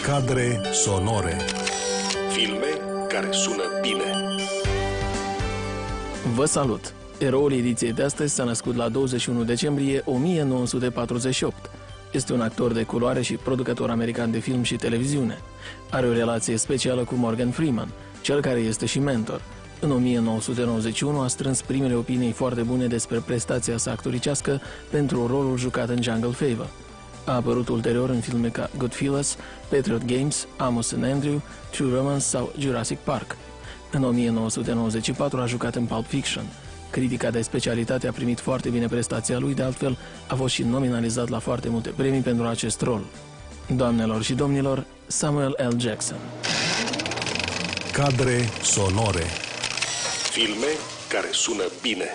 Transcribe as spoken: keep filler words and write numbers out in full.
Cadre sonore. Filme care sună bine. Vă salut! Eroul ediției de astăzi s-a născut la douăzeci și unu decembrie o mie nouă sute patruzeci și opt. Este un actor de culoare și producător american de film și televiziune. Are o relație specială cu Morgan Freeman, cel care este și mentor. În o mie nouă sute nouăzeci și unu a strâns primele opinii foarte bune despre prestația sa actoricească pentru rolul jucat în Jungle Fever. A apărut ulterior în filme ca Goodfellas, Patriot Games, Amos and Andrew, True Romance sau Jurassic Park. În o mie nouă sute nouăzeci și patru a jucat în Pulp Fiction. Critica de specialitate a primit foarte bine prestația lui, de altfel a fost și nominalizat la foarte multe premii pentru acest rol. Doamnelor și domnilor, Samuel L. Jackson. Cadre sonore. Filme care sună bine.